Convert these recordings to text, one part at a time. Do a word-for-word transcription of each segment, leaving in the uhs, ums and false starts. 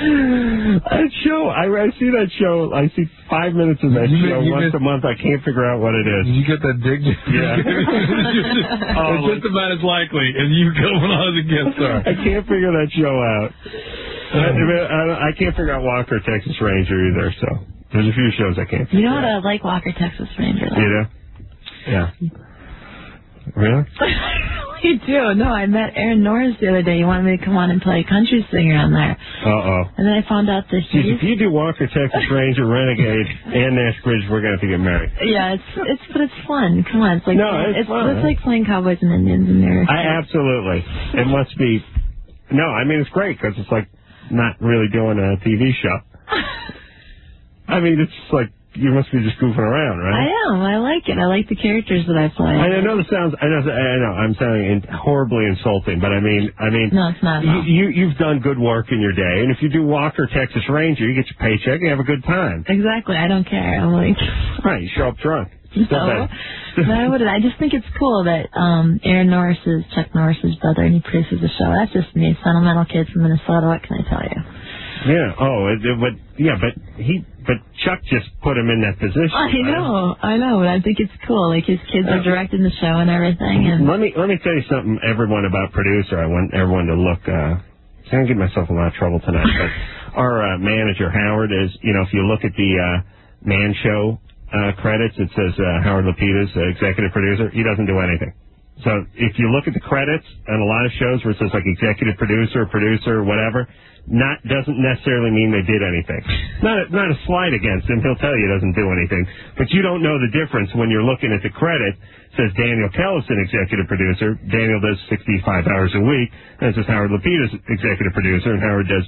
That show, I, I see that show, I see five minutes of that you show you once missed, a month. I can't figure out what it is. You get that dig? Yeah. oh, it's just about as likely as you going on as a guest star. I can't figure that show out. I, I, I can't figure out Walker, Texas Ranger either, so there's a few shows I can't figure out. You know what? I like Walker, Texas Ranger. You know? Yeah. Really? You do. No, I met Aaron Norris the other day. He wanted me to come on and play country singer on there. Uh-oh. And then I found out that he's... Jeez, if you do Walker, Texas Ranger, Renegade, and Nash Bridge, we're going to have to get married. Yeah, it's it's but it's fun. Come on, it's like no, it's, it's, fun. it's like playing Cowboys and Indians in there. I absolutely. It must be. No, I mean it's great because it's like not really doing a T V show. I mean it's like. You must be just goofing around, right? I am. I like it. I like the characters that I play. I know this sounds. I know. I know. I'm sounding horribly insulting, but I mean, I mean. No, it's not. You, you you've done good work in your day, and if you do Walker, Texas Ranger, you get your paycheck and you have a good time. Exactly. I don't care. I'm like. Right. You show up drunk. No, no, I wouldn't. I just think it's cool that um Aaron Norris is Chuck Norris's brother, and he produces the show. That's just me, sentimental kid from Minnesota. What can I tell you? Yeah. Oh, it, it, but yeah, but he, but Chuck just put him in that position. I know, I know, but I think it's cool. Like his kids are directing the show and everything. And let me let me tell you something, everyone, about producer. I want everyone to look. Uh, I'm gonna give myself a lot of trouble tonight, but our uh, manager Howard is. You know, if you look at the uh, Man Show uh, credits, it says uh, Howard Lapidus, uh, executive producer. He doesn't do anything. So if you look at the credits on a lot of shows where it says like executive producer, producer, whatever, not doesn't necessarily mean they did anything. Not a, not a slight against him. He'll tell you he doesn't do anything. But you don't know the difference when you're looking at the credit. It says Daniel Kellison, executive producer. Daniel does sixty-five hours a week. And it says Howard Lapidus, executive producer. And Howard does,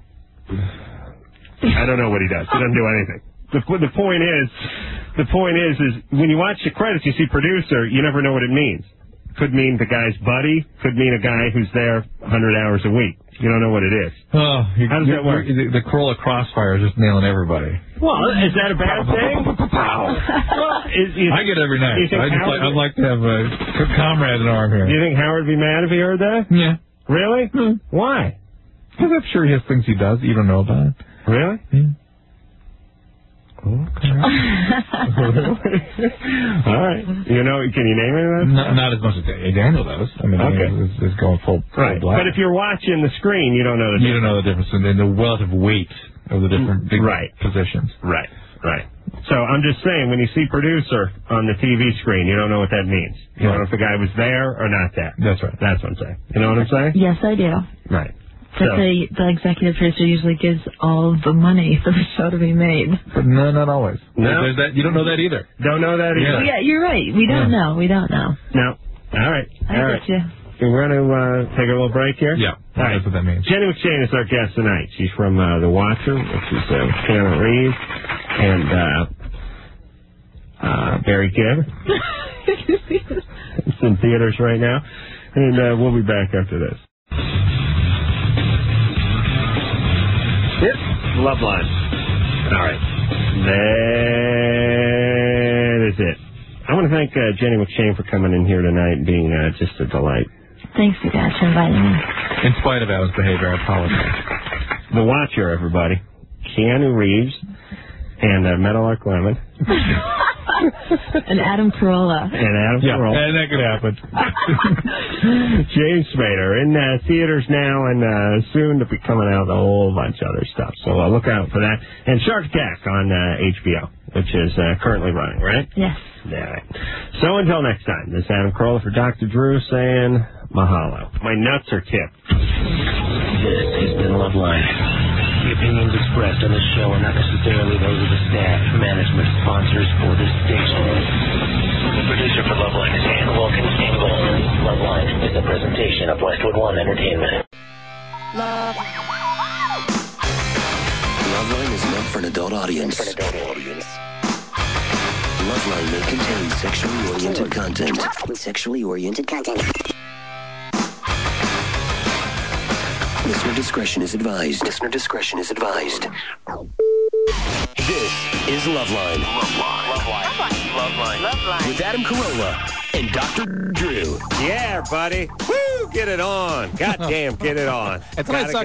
I don't know what he does. He doesn't do anything. The, the point is, the point is, is when you watch the credits, you see producer, you never know what it means. Could mean the guy's buddy. Could mean a guy who's there one hundred hours a week. You don't know what it is. Oh, you, how does that work? The, the Corolla Crossfire is just nailing everybody. Well, is that a bad thing? Well, is, is, I get it every night. So I just like, I'd like to have a good comrade in arm here. Do you think Howard would be mad if he heard that? Yeah. Really? Hmm. Why? Because I'm sure he has things he does you don't know about. Really? Yeah. Okay. All right. You know, can you name any of that? Not, not as much as Daniel does. I mean, okay. is, is going full, full right. black. But if you're watching the screen, you don't know the you difference. don't know the difference in the relative weight of the different big right. positions. Right. Right. So I'm just saying, when you see producer on the T V screen, you don't know what that means. You right. don't know if the guy was there or not there. That's right. That's what I'm saying. You know what I'm saying? Yes, I do. Right. But so, the, the executive producer usually gives all the money for the show to be made. But no, not always. No. There's that, you don't know that either. Don't know that either. Yeah, yeah you're right. We don't yeah. know. We don't know. No. All right. I all get right. you. We're going to uh, take a little break here? Yeah. All right. That's what that means. Jenny McShane is our guest tonight. She's from uh, The Watcher, which is uh, Shannon Reeves, and uh, uh, Barry Gibb. It's in theaters right now. And uh, we'll be back after this. Yep, Loveline. All right. That is it. I want to thank uh, Jenny McShane for coming in here tonight and being uh, just a delight. Thanks, you guys, for inviting me. In spite of Adam's behavior, I apologize. The Watcher, everybody. Keanu Reeves and uh, Meadowlark Lemon. And Adam Carolla. And Adam yeah, Carolla. And that could happen. James Spader in uh, theaters now, and uh, soon to be coming out a whole bunch of other stuff. So uh, look out for that. And Shark Attack on uh, H B O, which is uh, currently running, right? Yes. Yeah. So until next time, this is Adam Carolla for Doctor Drew saying mahalo. My nuts are tipped. This has been Loveline. The opinions expressed on this show are not necessarily those of the staff, management, sponsors, or this station. The producer for Loveline is Ann Wilkins Engel. Loveline is a presentation of Westwood One Entertainment. Love. Loveline is meant for an adult audience. For an adult audience. Loveline may contain sexually oriented content. Sexually oriented content. Listener discretion is advised. Listener discretion is advised. This is Loveline. Loveline. Loveline. Loveline. Loveline. With Adam Carolla and Doctor Drew. Yeah, buddy. Woo! Get it on. Goddamn, get it on. And tonight sucks.